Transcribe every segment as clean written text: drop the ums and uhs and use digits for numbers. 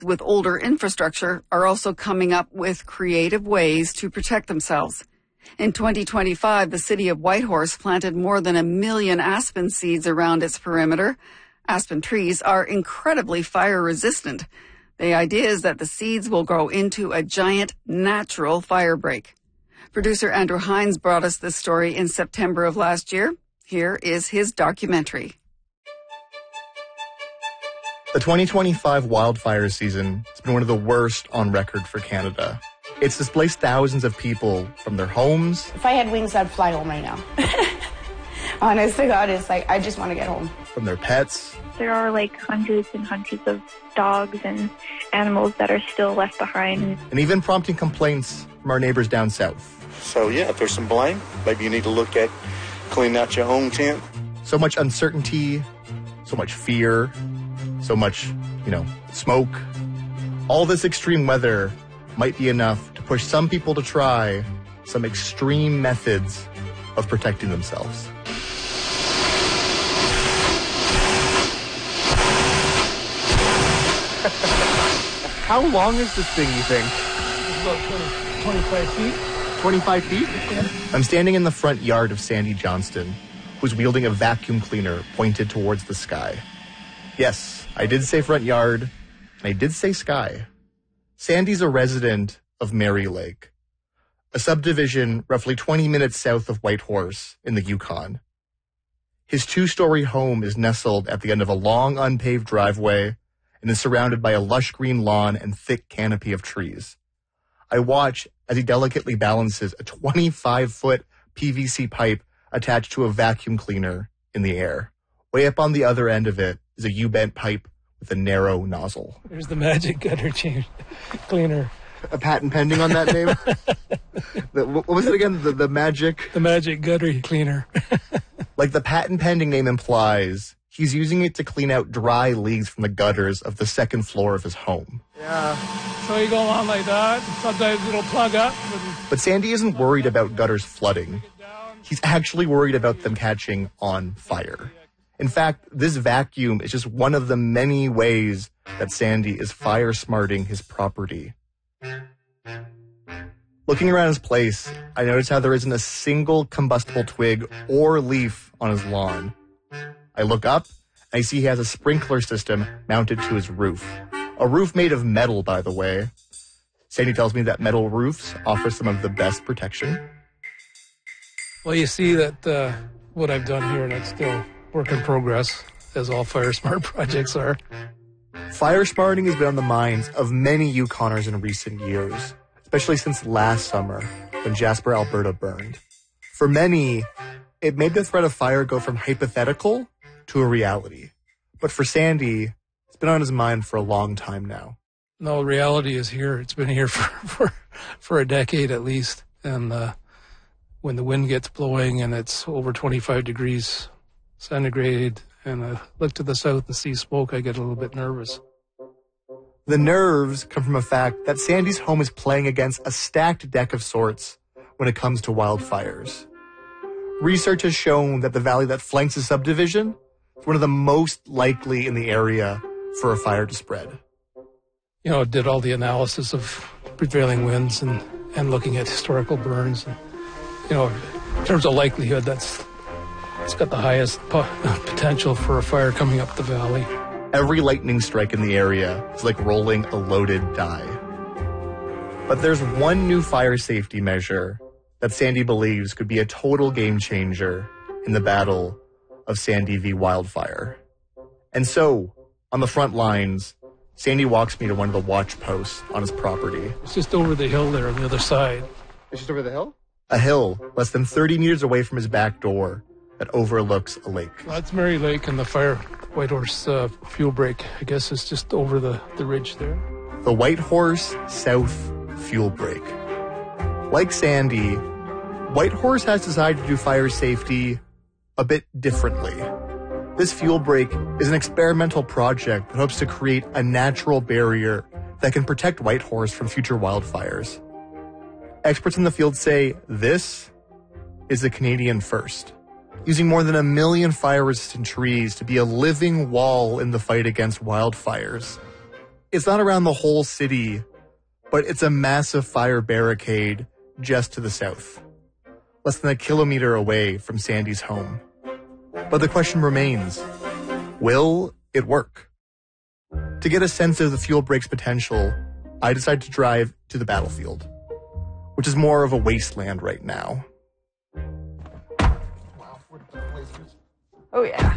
with older infrastructure are also coming up with creative ways to protect themselves. In 2025, the city of Whitehorse planted more than 1 million aspen seeds around its perimeter. Aspen trees are incredibly fire resistant. The idea is that the seeds will grow into a giant natural fire break. Producer Andrew Hines brought us this story in September of last year. Here is his documentary. The 2025 wildfire season has been one of the worst on record for Canada. It's displaced thousands of people from their homes. If I had wings, I'd fly home right now. Honest to God, it's like, I just want to get home. From their pets. There are like hundreds and hundreds of dogs and animals that are still left behind. And even prompting complaints from our neighbors down south. So yeah, if there's some blame, maybe you need to look at cleaning out your own tent. So much uncertainty, so much fear, so much, smoke. All this extreme weather might be enough to push some people to try some extreme methods of protecting themselves. How long is this thing, you think? It's about 25 feet. 25 feet? Yeah. I'm standing in the front yard of Sandy Johnston, who's wielding a vacuum cleaner pointed towards the sky. Yes, I did say front yard, and I did say sky. Sandy's a resident of Mary Lake, a subdivision roughly 20 minutes south of Whitehorse in the Yukon. His 2-story home is nestled at the end of a long unpaved driveway and is surrounded by a lush green lawn and thick canopy of trees. I watch as he delicately balances a 25-foot PVC pipe attached to a vacuum cleaner in the air. Way up on the other end of it is a U-bent pipe with a narrow nozzle. There's the magic gutter cleaner. A patent pending on that name? What was it again? The magic? The magic gutter cleaner. Like the patent pending name implies, he's using it to clean out dry leaves from the gutters of the second floor of his home. Yeah. So you go along like that. Sometimes it'll plug up. But Sandy isn't worried about gutters flooding. He's actually worried about them catching on fire. In fact, this vacuum is just one of the many ways that Sandy is fire-smarting his property. Looking around his place, I notice how there isn't a single combustible twig or leaf on his lawn. I look up, and I see he has a sprinkler system mounted to his roof. A roof made of metal, by the way. Sandy tells me that metal roofs offer some of the best protection. Well, you see that what I've done here, and it's still work in progress, as all fire smart projects are. Fire smarting has been on the minds of many Yukoners in recent years, especially since last summer when Jasper, Alberta burned. For many, it made the threat of fire go from hypothetical to a reality. But for Sandy, it's been on his mind for a long time now. No, reality is here. It's been here for a decade at least. And when the wind gets blowing and it's over 25 degrees centigrade and I look to the south and see smoke, I get a little bit nervous. The nerves come from a fact that Sandy's home is playing against a stacked deck of sorts when it comes to wildfires. Research has shown that the valley that flanks the subdivision is one of the most likely in the area for a fire to spread. Did all the analysis of prevailing winds and looking at historical burns. And, in terms of likelihood, it's got the highest potential for a fire coming up the valley. Every lightning strike in the area is like rolling a loaded die. But there's one new fire safety measure that Sandy believes could be a total game changer in the battle of Sandy v. Wildfire. And so, on the front lines, Sandy walks me to one of the watch posts on his property. It's just over the hill there on the other side. It's just over the hill? A hill less than 30 meters away from his back door that overlooks a lake. Well, that's Mary Lake and the Whitehorse fuel break. I guess it's just over the ridge there. The Whitehorse South Fuel Break. Like Sandy, Whitehorse has decided to do fire safety a bit differently. This fuel break is an experimental project that hopes to create a natural barrier that can protect Whitehorse from future wildfires. Experts in the field say this is the Canadian first, using more than 1 million fire-resistant trees to be a living wall in the fight against wildfires. It's not around the whole city, but it's a massive fire barricade just to the south, less than a kilometer away from Sandy's home. But the question remains, will it work? To get a sense of the fuel break's potential, I decided to drive to the battlefield, which is more of a wasteland right now. Oh, yeah.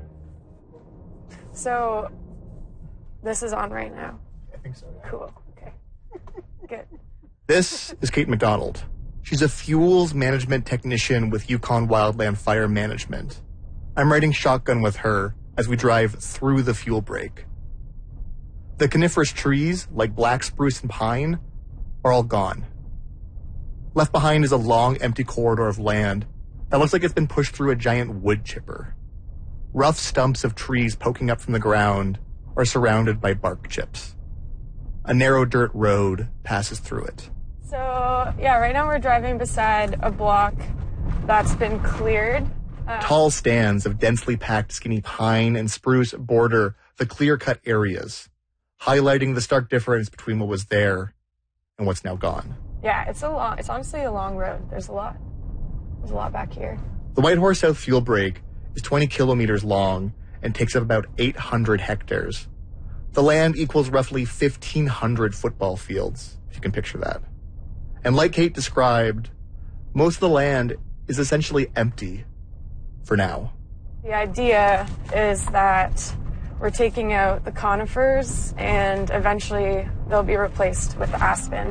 So, this is on right now. I think so. Yeah. Cool. Okay. Good. This is Kate McDonald. She's a fuels management technician with Yukon Wildland Fire Management. I'm riding shotgun with her as we drive through the fuel break. The coniferous trees, like black spruce and pine, are all gone. Left behind is a long, empty corridor of land that looks like it's been pushed through a giant wood chipper. Rough stumps of trees poking up from the ground are surrounded by bark chips. A narrow dirt road passes through it. So, yeah, right now we're driving beside a block that's been cleared. Tall stands of densely packed skinny pine and spruce border the clear-cut areas, highlighting the stark difference between what was there and what's now gone. Yeah, it's honestly a long road. There's a lot back here. The Whitehorse South fuel break is 20 kilometers long and takes up about 800 hectares. The land equals roughly 1,500 football fields, if you can picture that. And like Kate described, most of the land is essentially empty for now. The idea is that we're taking out the conifers and eventually they'll be replaced with aspen.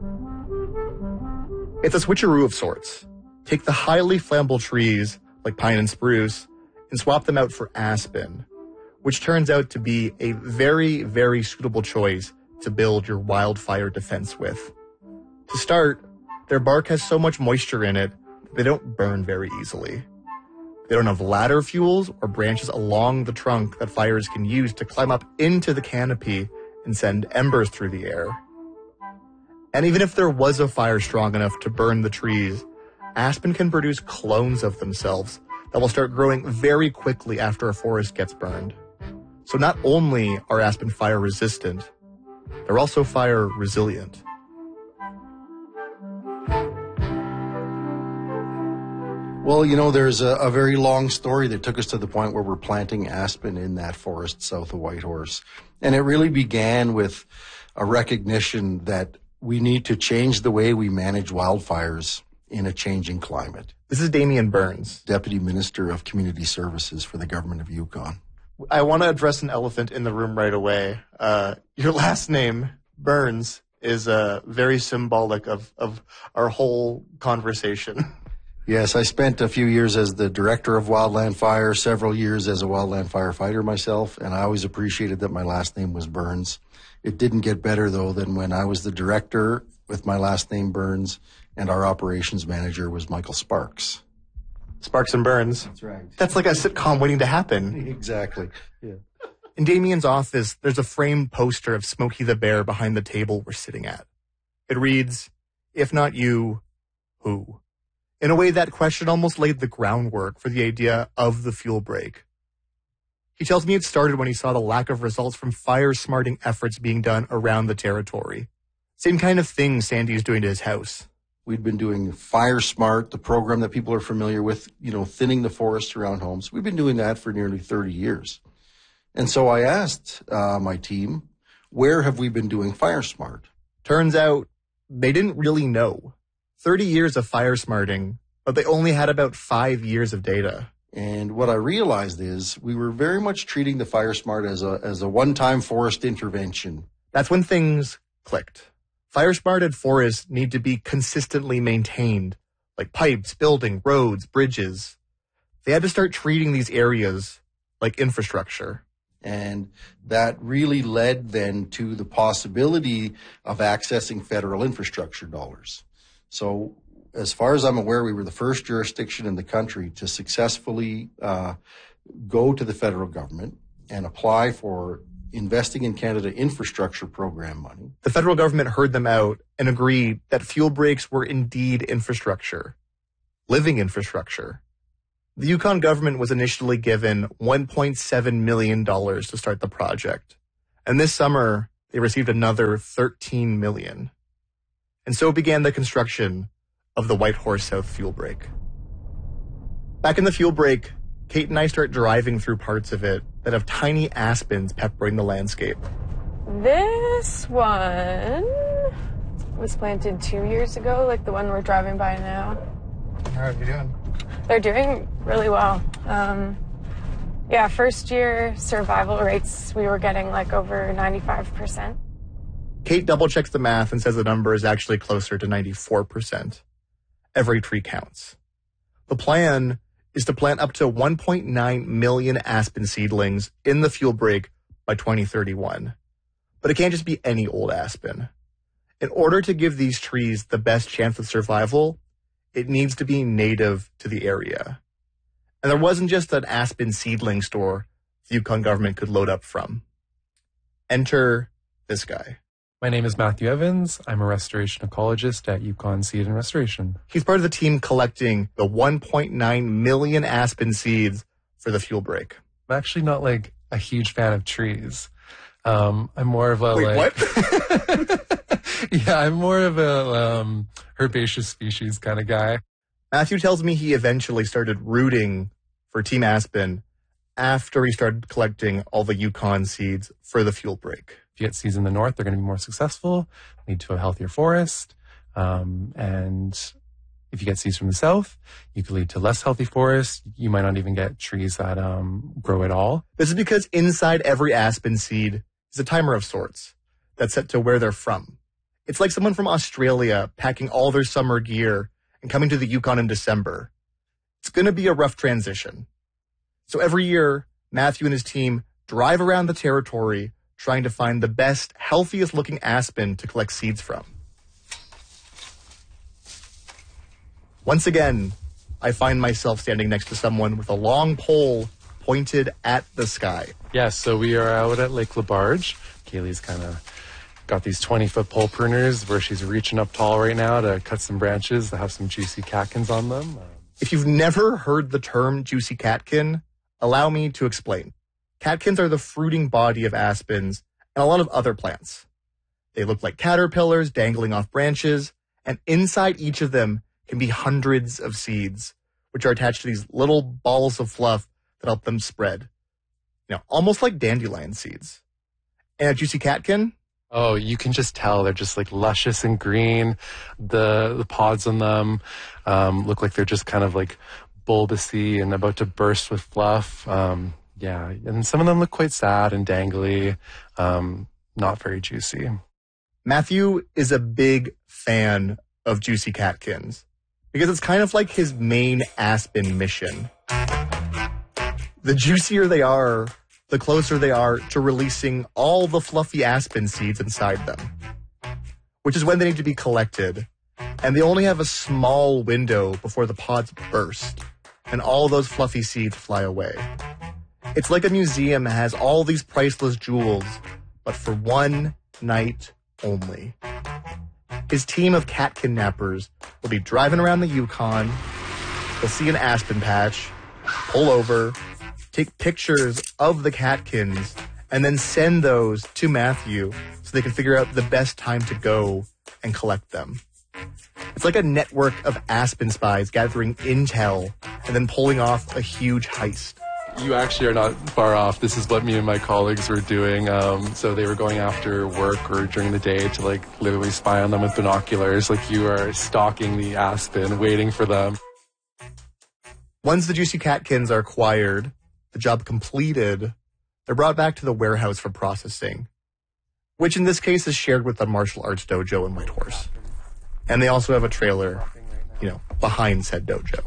It's a switcheroo of sorts. Take the highly flammable trees, like pine and spruce, and swap them out for aspen, which turns out to be a very, very suitable choice to build your wildfire defense with. To start, their bark has so much moisture in it that they don't burn very easily. They don't have ladder fuels or branches along the trunk that fires can use to climb up into the canopy and send embers through the air. And even if there was a fire strong enough to burn the trees, aspen can produce clones of themselves that will start growing very quickly after a forest gets burned. So not only are aspen fire resistant, they're also fire resilient. Well, there's a very long story that took us to the point where we're planting aspen in that forest south of Whitehorse. And it really began with a recognition that we need to change the way we manage wildfires in a changing climate. This is Damian Burns, Deputy Minister of Community Services for the Government of Yukon. I want to address an elephant in the room right away. Your last name, Burns, is very symbolic of our whole conversation. Yes, I spent a few years as the director of Wildland Fire, several years as a wildland firefighter myself, and I always appreciated that my last name was Burns. It didn't get better, though, than when I was the director with my last name Burns, and our operations manager was Michael Sparks. Sparks and Burns. That's right. That's like a sitcom waiting to happen. Exactly. Yeah. In Damian's office, there's a framed poster of Smokey the Bear behind the table we're sitting at. It reads, "If not you, who?" In a way, that question almost laid the groundwork for the idea of the fuel break. He tells me it started when he saw the lack of results from fire-smarting efforts being done around the territory. Same kind of thing Sandy is doing to his house. We'd been doing Fire Smart, the program that people are familiar with, thinning the forest around homes. We've been doing that for nearly 30 years. And so I asked my team, where have we been doing Fire Smart? Turns out they didn't really know. 30 years of fire smarting, but they only had about 5 years of data. And what I realized is we were very much treating the Fire Smart as a one-time forest intervention. That's when things clicked. Fire-smarted forests need to be consistently maintained, like pipes, building, roads, bridges. They had to start treating these areas like infrastructure. And that really led then to the possibility of accessing federal infrastructure dollars. So as far as I'm aware, we were the first jurisdiction in the country to successfully go to the federal government and apply for Investing in Canada infrastructure program money. The federal government heard them out and agreed that fuel breaks were indeed infrastructure, living infrastructure. The Yukon government was initially given $1.7 million to start the project. And this summer, they received another $13 million. And so began the construction of the Whitehorse South fuel break. Back in the fuel break, Kate and I start driving through parts of it that have tiny aspens peppering the landscape. This one was planted 2 years ago, like the one we're driving by now. How are you doing? They're doing really well. First year survival rates, we were getting like over 95%. Kate double checks the math and says the number is actually closer to 94%. Every tree counts. The plan is to plant up to 1.9 million aspen seedlings in the fuel break by 2031. But it can't just be any old aspen. In order to give these trees the best chance of survival, it needs to be native to the area. And there wasn't just an aspen seedling store the Yukon government could load up from. Enter this guy. My name is Matthew Evans. I'm a restoration ecologist at Yukon Seed and Restoration. He's part of the team collecting the 1.9 million aspen seeds for the fuel break. I'm actually not like a huge fan of trees. I'm more of a what? Yeah, I'm more of a herbaceous species kind of guy. Matthew tells me he eventually started rooting for Team Aspen after he started collecting all the Yukon seeds for the fuel break. If you get seeds in the north, they're going to be more successful, lead to a healthier forest. And if you get seeds from the south, you could lead to less healthy forests. You might not even get trees that grow at all. This is because inside every aspen seed is a timer of sorts that's set to where they're from. It's like someone from Australia packing all their summer gear and coming to the Yukon in December. It's going to be a rough transition. So every year, Matthew and his team drive around the territory trying to find the best, healthiest looking aspen to collect seeds from. Once again, I find myself standing next to someone with a long pole pointed at the sky. Yes, so we are out at Lake Labarge. Kaylee's kind of got these 20-foot pole pruners where she's reaching up tall right now to cut some branches that have some juicy catkins on them. If you've never heard the term juicy catkin, allow me to explain. Catkins are the fruiting body of aspens and a lot of other plants. They look like caterpillars dangling off branches, and inside each of them can be hundreds of seeds, which are attached to these little balls of fluff that help them spread. Almost like dandelion seeds. And a juicy catkin? Oh, you can just tell they're just like luscious and green. The pods on them look like they're just kind of like bulbousy and about to burst with fluff. Yeah, and some of them look quite sad and dangly, not very juicy. Matthew is a big fan of juicy catkins because it's kind of like his main aspen mission. The juicier they are, the closer they are to releasing all the fluffy aspen seeds inside them, which is when they need to be collected. And they only have a small window before the pods burst and all those fluffy seeds fly away. It's like a museum has all these priceless jewels, but for one night only. His team of cat kidnappers will be driving around the Yukon. They'll see an aspen patch, pull over, take pictures of the catkins, and then send those to Matthew so they can figure out the best time to go and collect them. It's like a network of aspen spies gathering intel and then pulling off a huge heist. You actually are not far off. This is what me and my colleagues were doing. So they were going after work or during the day to like literally spy on them with binoculars. Like you are stalking the aspen, waiting for them. Once the juicy catkins are acquired, the job completed, they're brought back to the warehouse for processing, which in this case is shared with the martial arts dojo in Whitehorse. And they also have a trailer, behind said dojo.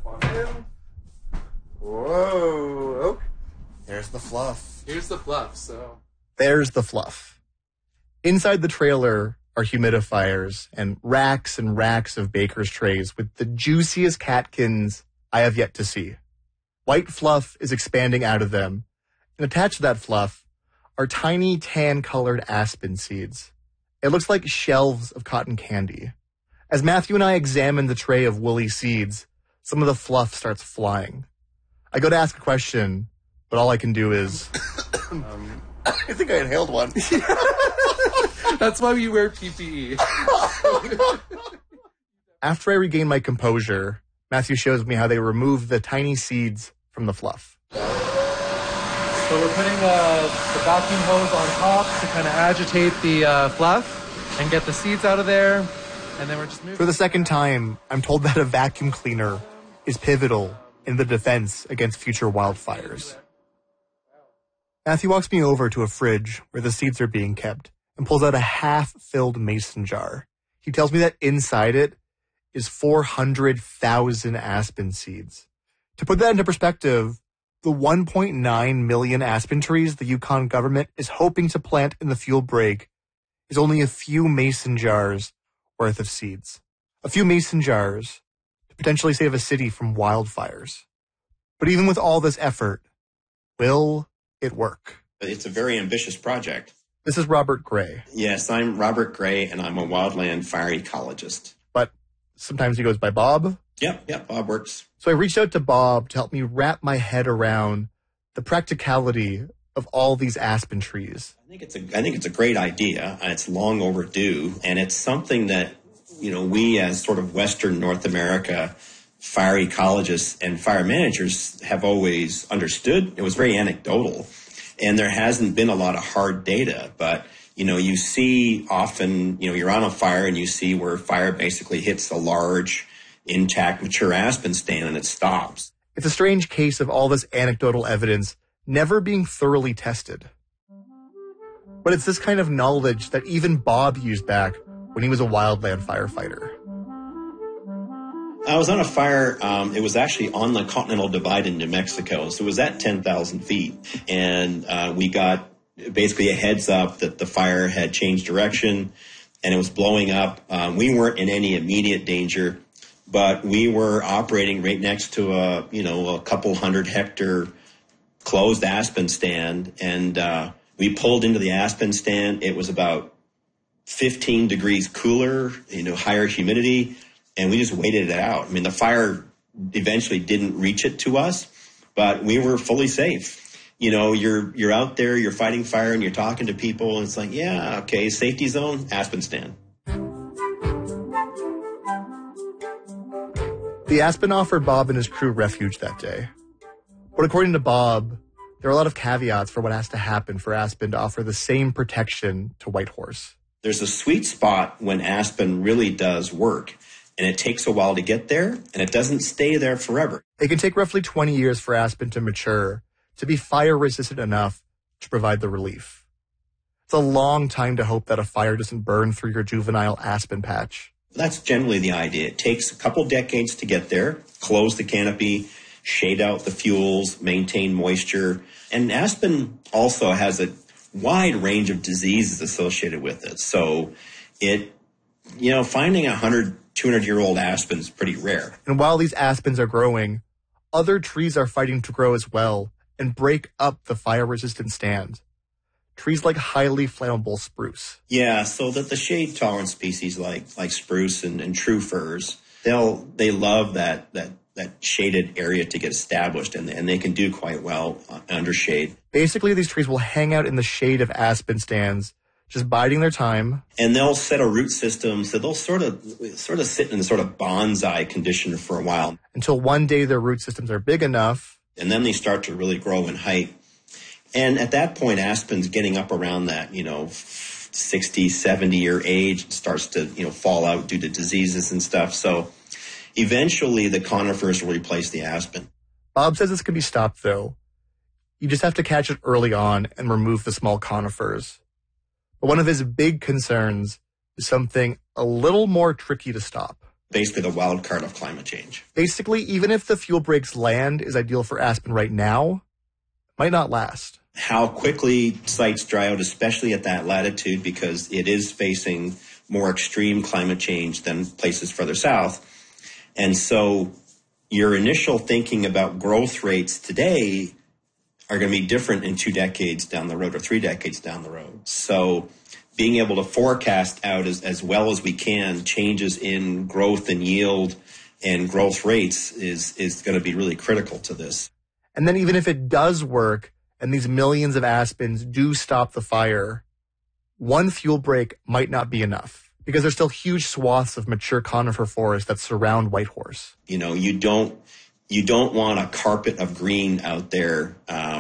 Whoa. There's the fluff. Here's the fluff, There's the fluff. Inside the trailer are humidifiers and racks of baker's trays with the juiciest catkins I have yet to see. White fluff is expanding out of them, and attached to that fluff are tiny tan-colored aspen seeds. It looks like shelves of cotton candy. As Matthew and I examine the tray of woolly seeds, some of the fluff starts flying. I go to ask a question, but all I can do is... I think I inhaled one. That's why we wear PPE. After I regain my composure, Matthew shows me how they remove the tiny seeds from the fluff. So we're putting the vacuum hose on top to kind of agitate the fluff and get the seeds out of there. And then we're just moving. For the second time, I'm told that a vacuum cleaner is pivotal in the defense against future wildfires. Matthew walks me over to a fridge where the seeds are being kept and pulls out a half-filled mason jar. He tells me that inside it is 400,000 aspen seeds. To put that into perspective, the 1.9 million aspen trees the Yukon government is hoping to plant in the fuel break is only a few mason jars worth of seeds. A few mason jars to potentially save a city from wildfires. But even with all this effort, will it work? It's a very ambitious project. This is Robert Gray. Yes, I'm Robert Gray, and I'm a wildland fire ecologist. But sometimes he goes by Bob. Yep, Bob works. So I reached out to Bob to help me wrap my head around the practicality of all these aspen trees. I think it's a great idea. It's long overdue, and it's something that, we as sort of Western North America fire ecologists and fire managers have always understood. It was very anecdotal, and there hasn't been a lot of hard data, but you see often, you're on a fire and you see where fire basically hits a large, intact, mature aspen stand and it stops. It's a strange case of all this anecdotal evidence never being thoroughly tested. But it's this kind of knowledge that even Bob used back when he was a wildland firefighter. I was on a fire, it was actually on the Continental Divide in New Mexico, so it was at 10,000 feet, and we got basically a heads up that the fire had changed direction, and it was blowing up. We weren't in any immediate danger, but we were operating right next to a couple 100-hectare closed aspen stand, and we pulled into the aspen stand. It was about 15 degrees cooler, higher humidity, and we just waited it out. I mean, the fire eventually didn't reach it to us, but we were fully safe. You're out there, you're fighting fire, and you're talking to people, and it's like, yeah, okay, safety zone, aspen stand. The aspen offered Bob and his crew refuge that day. But according to Bob, there are a lot of caveats for what has to happen for aspen to offer the same protection to whitehorse. There's a sweet spot when aspen really does work, and it takes a while to get there, and it doesn't stay there forever. It can take roughly 20 years for aspen to mature, to be fire-resistant enough to provide the relief. It's a long time to hope that a fire doesn't burn through your juvenile aspen patch. That's generally the idea. It takes a couple decades to get there, close the canopy, shade out the fuels, maintain moisture. And aspen also has a wide range of diseases associated with it. So finding 100, 200-year-old aspen is pretty rare. And while these aspens are growing, other trees are fighting to grow as well and break up the fire-resistant stand. Trees like highly flammable spruce. Yeah, so that the shade-tolerant species like spruce and true firs, they love that shaded area to get established, and they can do quite well under shade. Basically, these trees will hang out in the shade of aspen stands, just biding their time. And they'll set a root system, so they'll sort of sit in a sort of bonsai condition for a while. Until one day their root systems are big enough. And then they start to really grow in height. And at that point, aspen's getting up around that, 60, 70-year age. It starts to, fall out due to diseases and stuff. So eventually the conifers will replace the aspen. Bob says this can be stopped, though. You just have to catch it early on and remove the small conifers. But one of his big concerns is something a little more tricky to stop. Basically the wild card of climate change. Basically, even if the fuel breaks land is ideal for aspen right now, it might not last. How quickly sites dry out, especially at that latitude, because it is facing more extreme climate change than places further south. And so your initial thinking about growth rates today are going to be different in 2 decades down the road or 3 decades down the road. So being able to forecast out as well as we can changes in growth and yield and growth rates is going to be really critical to this. And then even if it does work and these millions of aspens do stop the fire, one fuel break might not be enough because there's still huge swaths of mature conifer forest that surround Whitehorse. You know, you don't want a carpet of green out there,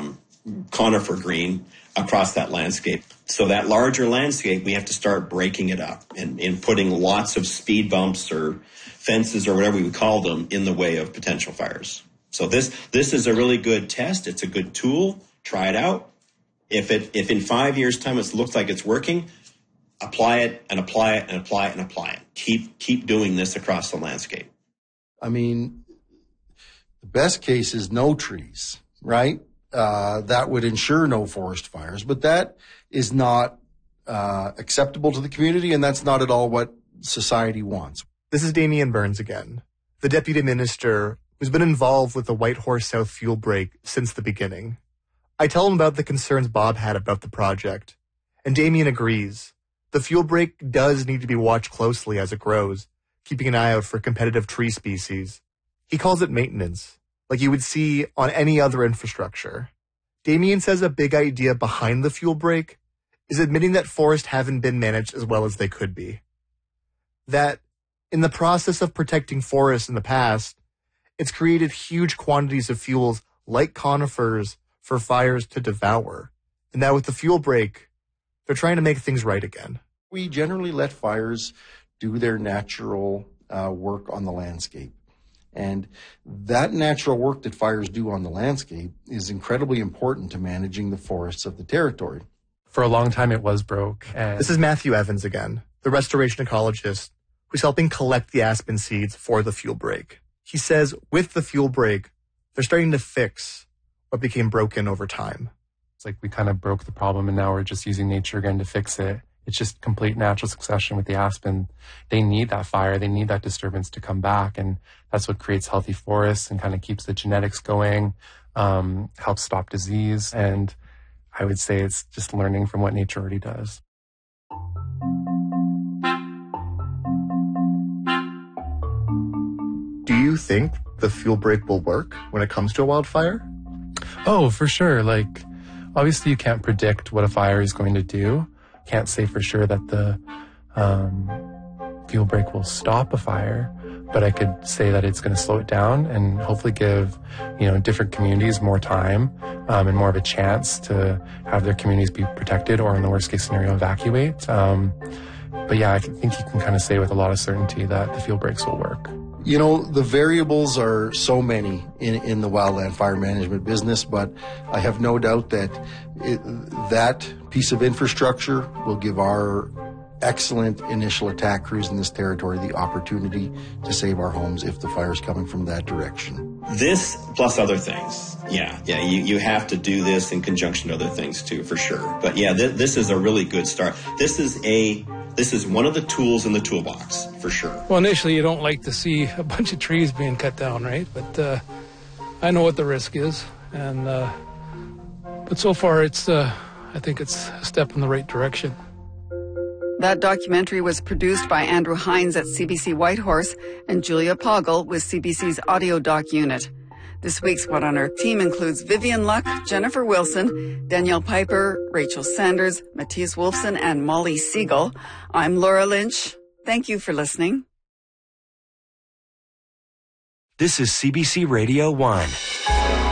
conifer green, across that landscape. So that larger landscape, we have to start breaking it up and putting lots of speed bumps or fences or whatever we would call them in the way of potential fires. So this is a really good test. It's a good tool. Try it out. If in 5 years' time it looks like it's working, apply it and apply it and apply it and apply it. Keep doing this across the landscape. I mean, the best case is no trees, right? That would ensure no forest fires, but that is not acceptable to the community, and that's not at all what society wants. This is Damian Burns again, the deputy minister who's been involved with the Whitehorse South fuel break since the beginning. I tell him about the concerns Bob had about the project, and Damian agrees. The fuel break does need to be watched closely as it grows, keeping an eye out for competitive tree species. He calls it maintenance, like you would see on any other infrastructure. Damian says a big idea behind the fuel break is admitting that forests haven't been managed as well as they could be. That, in the process of protecting forests in the past, it's created huge quantities of fuels like conifers for fires to devour. And now with the fuel break, they're trying to make things right again. We generally let fires do their natural work on the landscape. And that natural work that fires do on the landscape is incredibly important to managing the forests of the territory. For a long time, it was broke. And This is Matthew Evans again, the restoration ecologist who's helping collect the aspen seeds for the fuel break. He says with the fuel break, they're starting to fix what became broken over time. It's like we kind of broke the problem and now we're just using nature again to fix it. It's just complete natural succession with the aspen. They need that fire. They need that disturbance to come back. And that's what creates healthy forests and kind of keeps the genetics going, helps stop disease. And I would say it's just learning from what nature already does. Do you think the fuel break will work when it comes to a wildfire? Oh, for sure. Like, obviously you can't predict what a fire is going to do. Can't say for sure that the fuel break will stop a fire, but I could say that it's going to slow it down and hopefully give, different communities more time and more of a chance to have their communities be protected or in the worst case scenario evacuate. But yeah, I think you can kind of say with a lot of certainty that the fuel breaks will work. The variables are so many in the wildland fire management business, but I have no doubt that that piece of infrastructure will give our excellent initial attack crews in this territory the opportunity to save our homes if the fire's coming from that direction. This plus other things. Yeah, you have to do this in conjunction with other things too, for sure. But yeah, this is a really good start. This is one of the tools in the toolbox, for sure. Well, initially, you don't like to see a bunch of trees being cut down, right? But I know what the risk is. And but so far, I think it's a step in the right direction. That documentary was produced by Andrew Hines at CBC Whitehorse and Julia Poggle with CBC's Audio Doc Unit. This week's What on Earth team includes Vivian Luck, Jennifer Wilson, Danielle Piper, Rachel Sanders, Matthias Wolfson, and Molly Siegel. I'm Laura Lynch. Thank you for listening. This is CBC Radio 1.